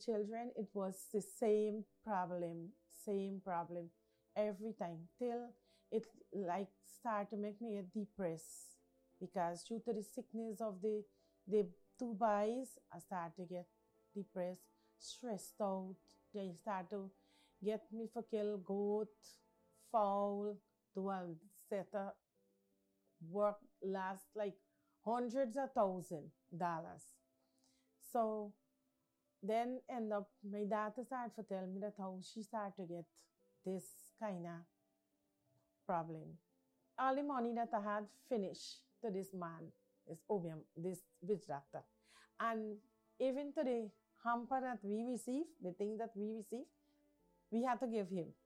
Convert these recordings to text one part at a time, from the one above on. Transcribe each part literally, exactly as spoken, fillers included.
children, it was the same problem, same problem every time, till it like started to make me get depressed, because due to the sickness of the, the two boys, I started to get depressed, stressed out. They start to get me for kill goat, fowl, do a set of work last like hundreds of thousand dollars. So then end up, my daughter started to tell me that how she started to get this kind of problem. All the money that I had finished to this man, this opium, this witch doctor. And even to the hamper that we received, the thing that we received, we had to give him.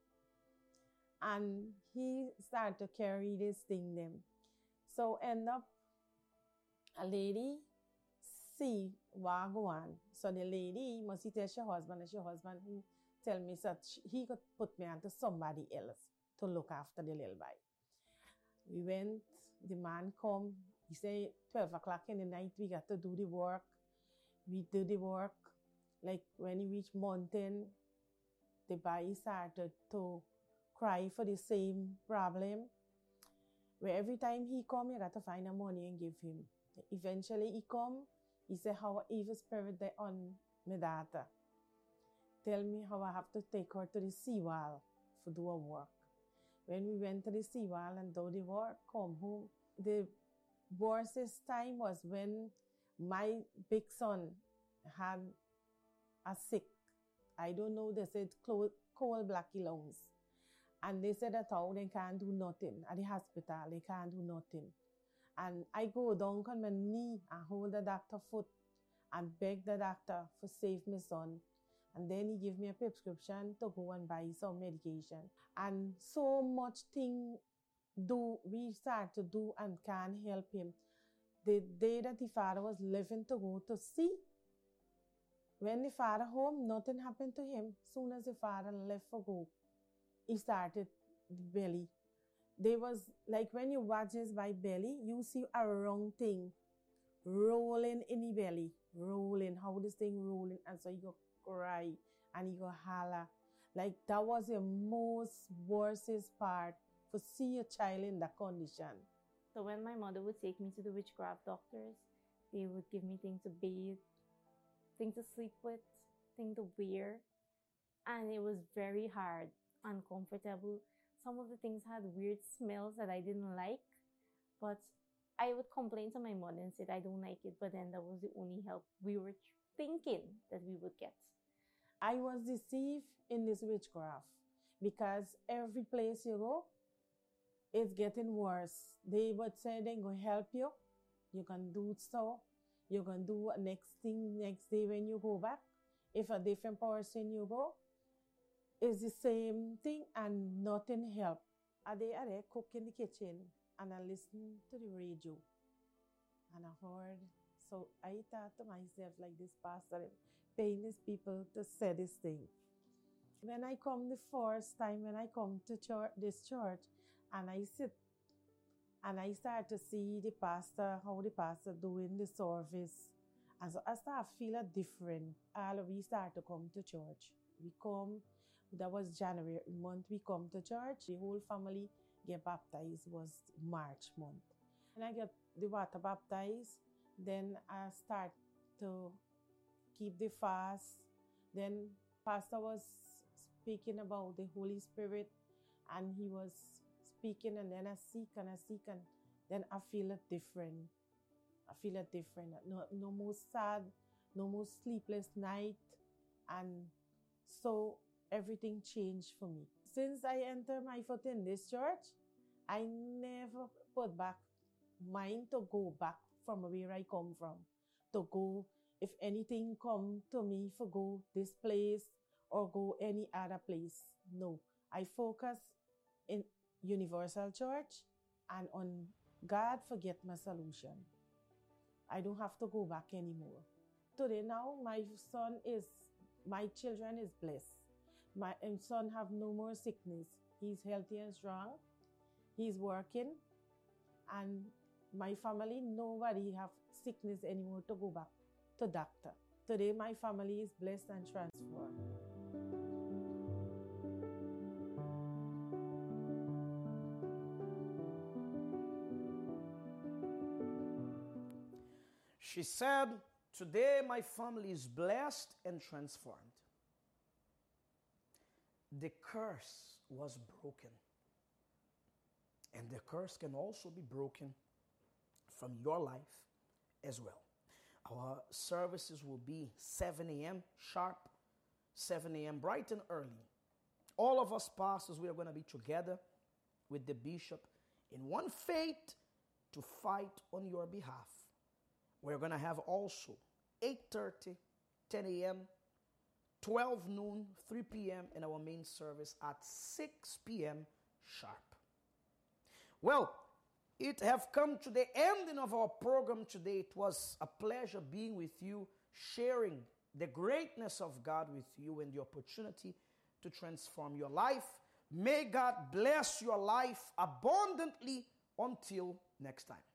And he started to carry this thing them. So end up, a lady see what go on. So the lady must tell her husband, and her husband who tell me that he could put me onto somebody else to look after the little boy. We went, the man come, he say twelve o'clock in the night we got to do the work. We do the work. Like when he reached mountain, the boy started to cry for the same problem. Where every time he come, you got to find the money and give him. Eventually he come, he say how evil spirit they on my daughter. Tell me how I have to take her to the seawall for do a work. When we went to the seawall and do the work, come home. The worstest time was when my big son had a sick. I don't know, they said cold, cold blacky lungs. And they said that how they can't do nothing. At the hospital, they can't do nothing. And I go down on my knee and hold the doctor's foot and beg the doctor for save my son. And then he gave me a prescription to go and buy some medication. And so much thing do we start to do and can't help him. The day that the father was leaving to go to sea, when the father home, nothing happened to him. Soon as the father left for go, he started the belly. There was, like when you watch his by belly, you see a wrong thing rolling in the belly, rolling, how this thing rolling, and so you go cry and you go holler. Like that was the most worstest part, for see a child in that condition. So when my mother would take me to the witchcraft doctors, they would give me things to bathe, things to sleep with, things to wear, and it was very hard, uncomfortable. Some of the things had weird smells that I didn't like, but I would complain to my mother and say I don't like it, but then that was the only help we were thinking that we would get. I was deceived in this witchcraft because every place you go, it's getting worse. They would say they're going to help you. You can do so. You can do next thing next day when you go back. If a different person you go, it's the same thing and nothing help. I day I there cook in the kitchen and I listen to the radio and I heard. So I thought to myself, like, this pastor paying these people to say this thing. When I come the first time, when I come to church, this church, and I sit and I start to see the pastor, how the pastor doing the service, and so I start to feel a different. All of we start to come to church. We come, that was January month, we come to church. The whole family get baptized, was March month. When I get the water baptized, then I start to keep the fast. Then pastor was speaking about the Holy Spirit, and he was speaking, and then I seek and I seek, and then I feel it different. I feel it different. No, no more sad, no more sleepless night, and so everything changed for me. Since I entered my foot in this church, I never put back mind to go back from where I come from. To go, if anything come to me, for go this place or go any other place. No, I focus in Universal Church and on God forget my solution. I don't have to go back anymore. Today now, my son is, my children is blessed. My son have no more sickness. He's healthy and strong. He's working. And my family, nobody have sickness anymore to go back to doctor. Today, my family is blessed and transformed. She said, today my family is blessed and transformed. The curse was broken. And the curse can also be broken from your life as well. Our services will be seven a.m. sharp, seven a.m. bright and early. All of us pastors, we are going to be together with the bishop in one faith to fight on your behalf. We're going to have also eight thirty, ten a.m., twelve noon, three p.m. in our main service at six p.m. sharp. Well, it have come to the ending of our program today. It was a pleasure being with you, sharing the greatness of God with you and the opportunity to transform your life. May God bless your life abundantly until next time.